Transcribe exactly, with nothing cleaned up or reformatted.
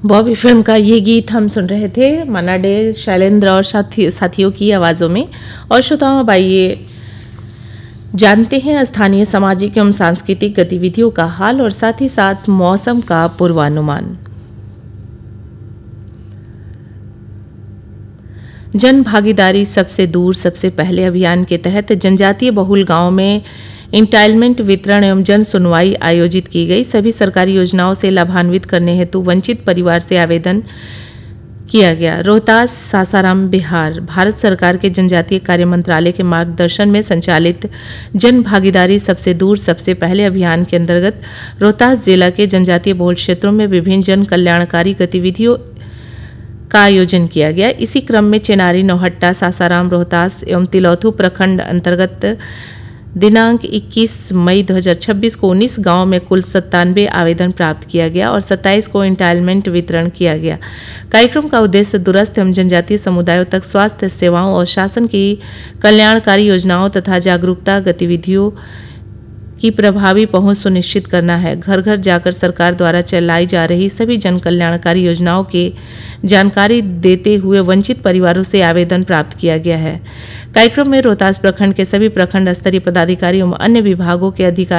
Bobby film का ये गीत हम सुन रहे थे मन्ना डे, शैलेंद्र और साथी साथियों की आवाज़ों में। और श्रोताओं, अब आइए जानते हैं स्थानीय सामाजिक एवं सांस्कृतिक गतिविधियों का हाल और साथ ही साथ मौसम का पूर्वानुमान। जन भागीदारी सबसे दूर सबसे पहले अभियान के तहत जनजातीय बहुल गांव में इंटाइलमेंट वितरण एवं जन सुनवाई आयोजित की गई। सभी सरकारी योजनाओं से लाभान्वित करने हेतु वंचित परिवार से आवेदन किया गया। रोहतास, सासाराम, बिहार भारत सरकार के जनजातीय कार्य मंत्रालय के मार्गदर्शन में संचालित जन भागीदारी सबसे दूर सबसे पहले अभियान के अंतर्गत रोहतास जिला के जनजातीय बहुल क्षेत्रों में विभिन्न जन कल्याणकारी गतिविधियों का आयोजन किया गया। इसी क्रम में चेनारी, नौहट्टा, सासाराम, रोहतास एवं तिलौथू प्रखंड अंतर्गत दिनांक इक्कीस मई दो हज़ार छब्बीस को उन्नीस गांव में कुल सत्तानवे आवेदन प्राप्त किया गया और सत्ताईस को इंटाइलमेंट वितरण किया गया। कार्यक्रम का उद्देश्य दूरस्थ एवं जनजातीय समुदायों तक स्वास्थ्य सेवाओं और शासन की कल्याणकारी योजनाओं तथा जागरूकता गतिविधियों की प्रभावी पहुंच सुनिश्चित करना है। घर घर जाकर सरकार द्वारा चलाई जा रही सभी जन कल्याणकारी योजनाओं की जानकारी देते हुए वंचित परिवारों से आवेदन प्राप्त किया गया है। कार्यक्रम में रोहतास प्रखंड के सभी प्रखंड स्तरीय पदाधिकारी एवं अन्य विभागों के अधिकारी